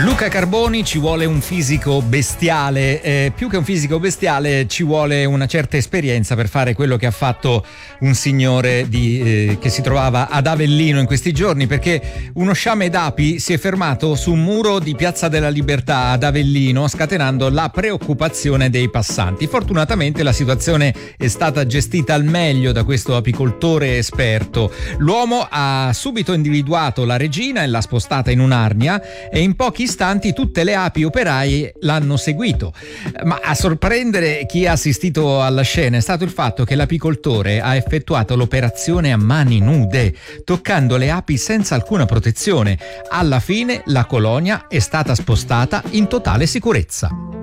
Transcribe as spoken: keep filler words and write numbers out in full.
Luca Carboni, ci vuole un fisico bestiale, eh, più che un fisico bestiale ci vuole una certa esperienza per fare quello che ha fatto un signore di, eh, che si trovava ad Avellino in questi giorni, perché uno sciame d'api si è fermato su un muro di Piazza della Libertà ad Avellino, scatenando la preoccupazione dei passanti. Fortunatamente la situazione è stata gestita al meglio da questo apicoltore esperto. L'uomo ha subito individuato la regina e l'ha spostata in un'arnia e in pochi istanti tutte le api operaie l'hanno seguito. Ma a sorprendere chi ha assistito alla scena è stato il fatto che l'apicoltore ha effettuato l'operazione a mani nude, toccando le api senza alcuna protezione. Alla fine la colonia è stata spostata in totale sicurezza.